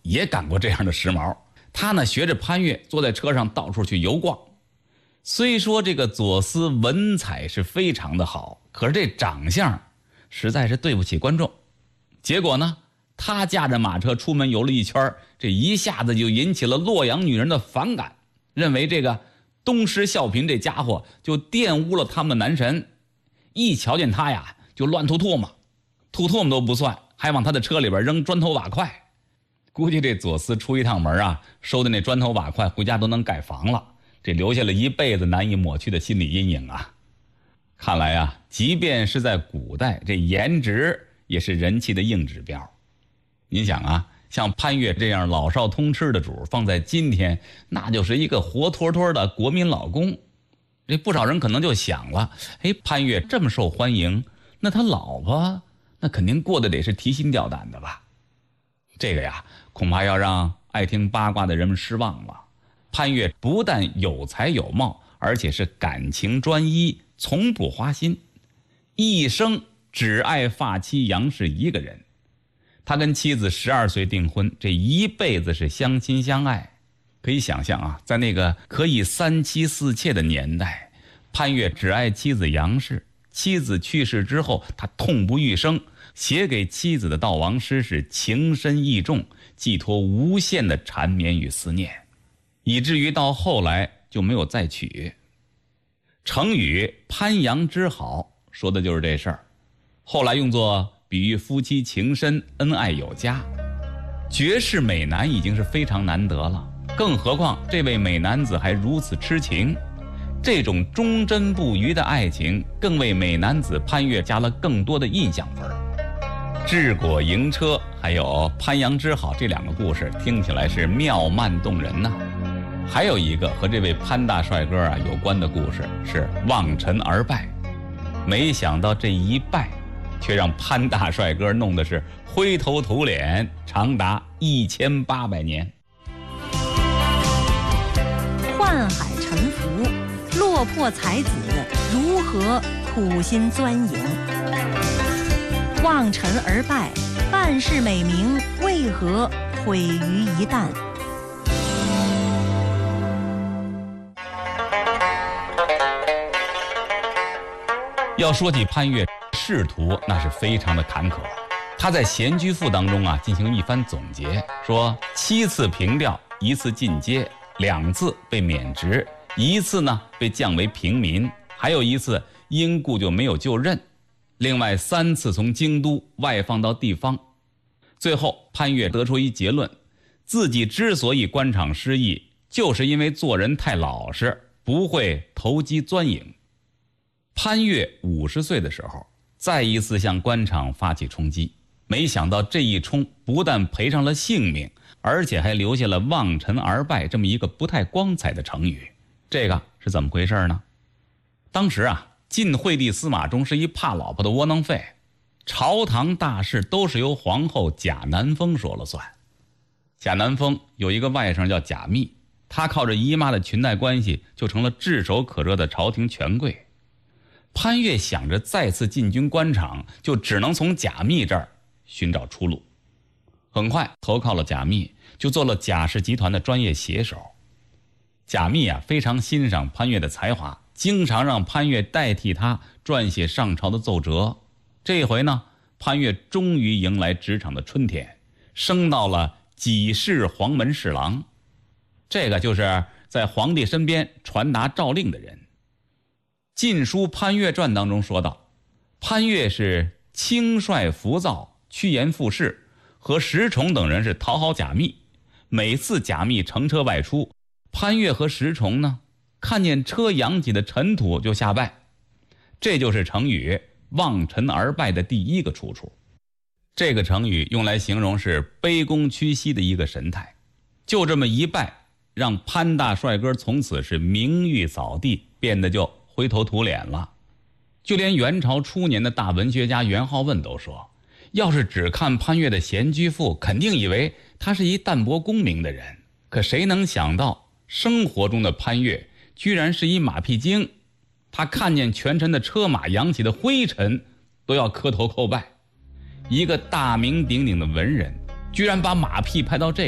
也赶过这样的时髦。他呢学着潘岳坐在车上到处去游逛。虽说这个左思文采是非常的好，可是这长相实在是对不起观众。结果呢，他驾着马车出门游了一圈，这一下子就引起了洛阳女人的反感，认为这个东施效颦这家伙就玷污了他们的男神。一瞧见他呀就乱吐唾沫，吐唾沫都不算，还往他的车里边扔砖头瓦块。估计这左思出一趟门啊，收的那砖头瓦块回家都能盖房了，这留下了一辈子难以抹去的心理阴影啊。看来啊，即便是在古代，这颜值也是人气的硬指标。您想啊，像潘岳这样老少通吃的主，放在今天那就是一个活脱脱的国民老公。这不少人可能就想了，潘岳这么受欢迎，那他老婆那肯定过得得是提心吊胆的吧。这个呀，恐怕要让爱听八卦的人们失望了。潘岳不但有才有貌，而且是感情专一，从不花心，一生只爱发妻杨氏一个人。他跟妻子12岁订婚，这一辈子是相亲相爱。可以想象啊，在那个可以3妻4妾的年代，潘岳只爱妻子杨氏。妻子去世之后，他痛不欲生，写给妻子的悼亡诗是情深意重，寄托无限的缠绵与思念，以至于到后来就没有再娶。成语潘杨之好说的就是这事儿，后来用作比喻夫妻情深，恩爱有加。绝世美男已经是非常难得了，更何况这位美男子还如此痴情。这种忠贞不渝的爱情更为美男子潘岳加了更多的印象分。治国营车还有潘杨之好这2个故事听起来是妙曼动人呐。还有一个和这位潘大帅哥啊有关的故事是望尘而败。没想到这一败却让潘大帅哥弄的是灰头土脸，长达1800年。 宦海沉浮，落魄才子如何苦心钻营？望尘而败，半世美名为何毁于一旦？ 要说起潘岳仕途，那是非常的坎坷。他在《闲居赋》当中啊进行一番总结，说7次平调，1次进阶，2次被免职，1次呢被降为平民，还有1次因故就没有就任，另外3次从京都外放到地方。最后潘岳得出一结论，自己之所以官场失意，就是因为做人太老实，不会投机钻营。潘岳50岁的时候，再一次向官场发起冲击，没想到这一冲不但赔上了性命，而且还留下了望尘而败这么一个不太光彩的成语。这个是怎么回事呢？当时啊，晋惠帝司马衷是一怕老婆的窝囊废，朝堂大事都是由皇后贾南风说了算。贾南风有一个外甥叫贾密，他靠着姨妈的裙带关系就成了炙手可热的朝廷权贵。潘岳想着再次进军官场，就只能从贾密这儿寻找出路。很快投靠了贾密，就做了贾氏集团的专业写手。贾密啊非常欣赏潘岳的才华，经常让潘岳代替他撰写上朝的奏折。这回呢，潘岳终于迎来职场的春天，升到了给事黄门侍郎。这个就是在皇帝身边传达诏令的人。《晋书·潘岳传》当中说道，潘岳是轻率浮躁，趋炎附势，和石崇等人是讨好贾密。每次贾密乘车外出，潘岳和石崇呢，看见车扬起的尘土就下拜。这就是成语望尘而败的第一个出处。这个成语用来形容是卑躬屈膝的一个神态。就这么一拜，让潘大帅哥从此是名誉扫地，变得就灰头土脸了。就连元朝初年的大文学家元好问都说，要是只看潘岳的《闲居赋》，肯定以为他是一淡泊功名的人，可谁能想到生活中的潘岳居然是一马屁精。他看见权臣的车马扬起的灰尘都要磕头叩拜。一个大名鼎鼎的文人，居然把马屁拍到这